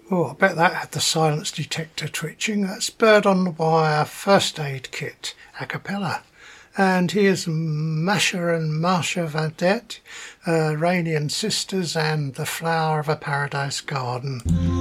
Oh, I bet that had the silence detector twitching. That's Bird on the Wire First Aid Kit a cappella. And here's Masha and Marsha Vadette, Rainy and Sisters, and The Flower of a Paradise Garden.